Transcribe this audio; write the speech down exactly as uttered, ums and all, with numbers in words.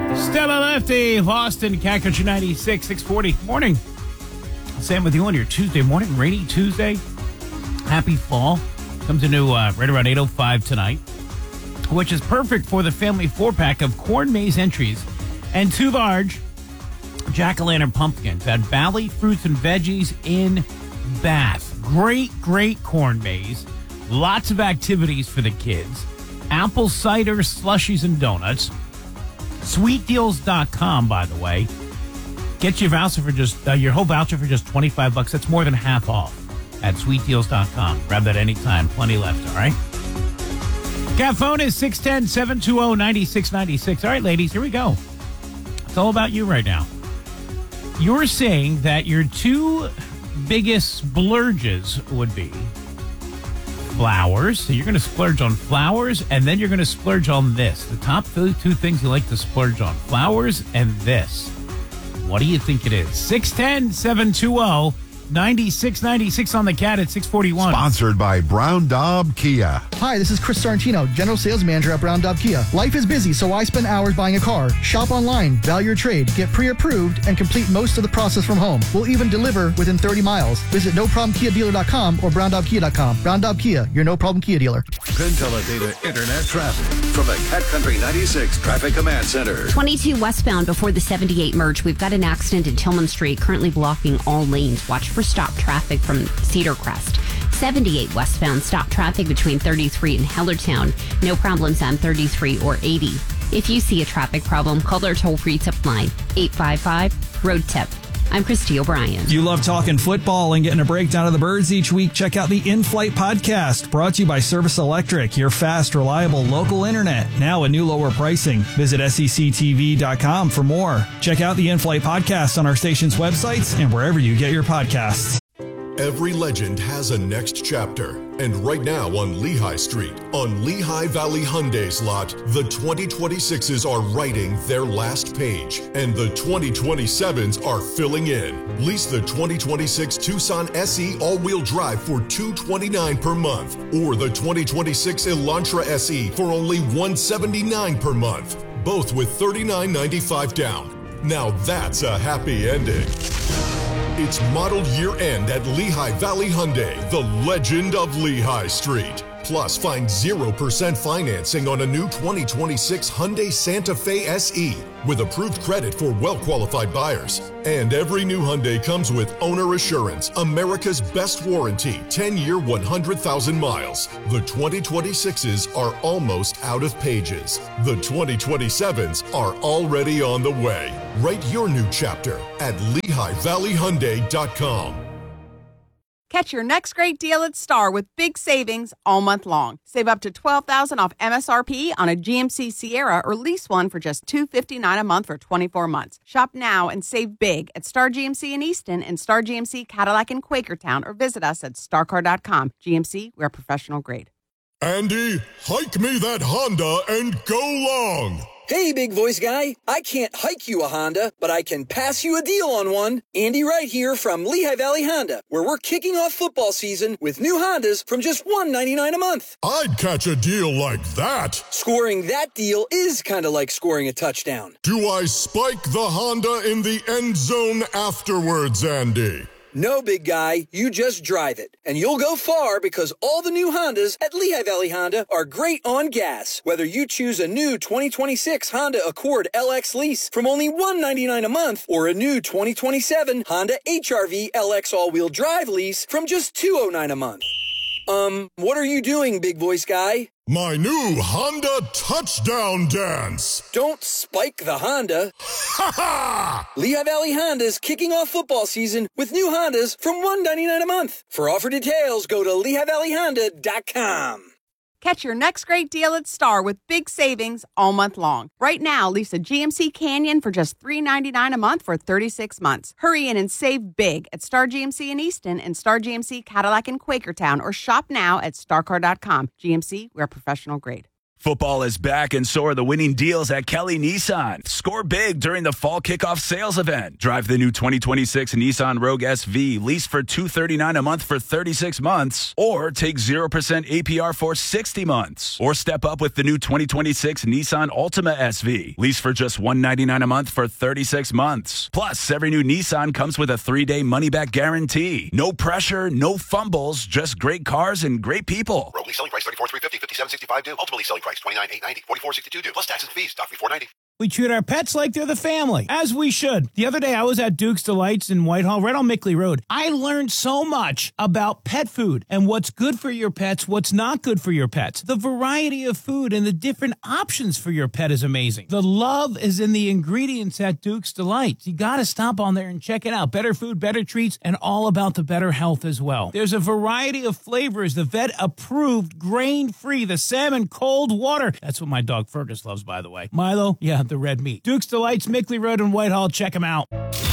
Stella Lefty, Boston, Cat Country ninety-six, six forty. Morning. Sam with you on your Tuesday morning, rainy Tuesday. Happy fall. Comes into uh, right around eight oh five tonight, which is perfect for the family four-pack of corn maze entries and two large jack-o'-lantern pumpkins at Valley Fruits and Veggies in Bath. Great, great corn maze. Lots of activities for the kids. Apple cider, slushies, and donuts. sweet deals dot com, by the way. Get your voucher for just uh, your whole voucher for just twenty-five bucks. That's more than half off at sweet deals dot com. Grab that anytime. Plenty left, all right? Cat phone is six one zero, seven two zero, nine six nine six. All right, ladies, here we go. It's all about you right now. You're saying that your two biggest splurges would be flowers. So you're going to splurge on flowers, and then you're going to splurge on this. The top two things you like to splurge on, flowers and this. What do you think it is? six one zero, seven two zero, nine six nine six on the Cat at six forty-one. Sponsored by Brown Daub Kia. Hi, this is Chris Sorrentino, General Sales Manager at Brown Daub Kia. Life is busy, so I spend hours buying a car. Shop online, value your trade, get pre-approved, and complete most of the process from home. We'll even deliver within thirty miles. Visit no problem kia dealer dot com or brown daub kia dot com. Brown Daub Kia, your no-problem Kia dealer. Pentela Internet traffic from the Cat Country ninety-six Traffic Command Center. twenty-two westbound before the seventy-eight merge. We've got an accident in Tillman Street, currently blocking all lanes. Watch for stop traffic from Cedar Crest. seventy-eight westbound, stop traffic between thirty-three and Hellertown. No problems on thirty-three or eighty. If you see a traffic problem, call our toll-free tip line, eight five five, road tip. I'm Christy O'Brien. You love talking football and getting a breakdown of the Birds each week? Check out the In-Flight Podcast, brought to you by Service Electric, your fast, reliable local internet. Now at new lower pricing. Visit S E C T V dot com for more. Check out the In-Flight Podcast on our station's websites and wherever you get your podcasts. Every legend has a next chapter, and right now on Lehigh Street, on Lehigh Valley Hyundai's lot, the twenty twenty-sixes are writing their last page, and the twenty twenty-sevens are filling in. Lease the twenty twenty-six Tucson S E all-wheel drive for two hundred twenty-nine dollars per month, or the twenty twenty-six Elantra S E for only one hundred seventy-nine dollars per month, both with thirty-nine ninety-five down. Now that's a happy ending. It's model year end at Lehigh Valley Hyundai, the legend of Lehigh Street. Plus, find zero percent financing on a new twenty twenty-six Hyundai Santa Fe S E with approved credit for well-qualified buyers. And every new Hyundai comes with Owner Assurance, America's best warranty, ten-year, one hundred thousand miles. The twenty twenty-sixes are almost out of pages. The twenty twenty-sevens are already on the way. Write your new chapter at Lehigh Valley Hyundai dot com. Catch your next great deal at Star with big savings all month long. Save up to twelve thousand dollars off M S R P on a G M C Sierra or lease one for just two hundred fifty-nine dollars a month for twenty-four months. Shop now and save big at Star G M C in Easton and Star G M C Cadillac in Quakertown, or visit us at star car dot com. G M C, we're professional grade. Andy, hike me that Honda and go long. Hey, big voice guy. I can't hike you a Honda, but I can pass you a deal on one. Andy Wright here from Lehigh Valley Honda, where we're kicking off football season with new Hondas from just one hundred ninety-nine dollars a month. I'd catch a deal like that. Scoring that deal is kind of like scoring a touchdown. Do I spike the Honda in the end zone afterwards, Andy? No, big guy, you just drive it. And you'll go far because all the new Hondas at Lehigh Valley Honda are great on gas. Whether you choose a new twenty twenty-six Honda Accord L X lease from only one hundred ninety-nine dollars a month, or a new twenty twenty-seven Honda H R V L X all-wheel drive lease from just two hundred nine dollars a month. Um, what are you doing, big voice guy? My new Honda touchdown dance. Don't spike the Honda. Ha ha! Lehigh Valley Honda's kicking off football season with new Hondas from one hundred ninety-nine dollars a month. For offer details, go to Lehigh Valley Honda dot com. Catch your next great deal at Star with big savings all month long. Right now, lease a G M C Canyon for just three hundred ninety-nine dollars a month for thirty-six months. Hurry in and save big at Star G M C in Easton and Star G M C Cadillac in Quakertown, or shop now at star car dot com. G M C, we're professional grade. Football is back, and so are the winning deals at Kelly Nissan. Score big during the fall kickoff sales event. Drive the new twenty twenty-six Nissan Rogue S V, lease for two hundred thirty-nine dollars a month for thirty-six months, or take zero percent A P R for sixty months. Or step up with the new twenty twenty-six Nissan Altima S V, lease for just one hundred ninety-nine dollars a month for thirty-six months. Plus, every new Nissan comes with a three-day money-back guarantee. No pressure, no fumbles, just great cars and great people. Rogue lease selling price thirty-four thousand three hundred fifty dollars, fifty-seven thousand sixty-five dollars due. Ultimately selling price twenty-nine thousand eight hundred ninety dollars, forty-four thousand sixty-two dollars due. Plus taxes and fees. Stock fee four hundred ninety dollars. We treat our pets like they're the family, as we should. The other day, I was at Duke's Delights in Whitehall, right on Mickley Road. I learned so much about pet food and what's good for your pets, what's not good for your pets. The variety of food and the different options for your pet is amazing. The love is in the ingredients at Duke's Delights. You got to stop on there and check it out. Better food, better treats, and all about the better health as well. There's a variety of flavors. The vet-approved, grain-free, the salmon cold water. That's what my dog Fergus loves, by the way. Milo, yeah, the red meat. Duke's Delights, Mickley Road in Whitehall. Check them out.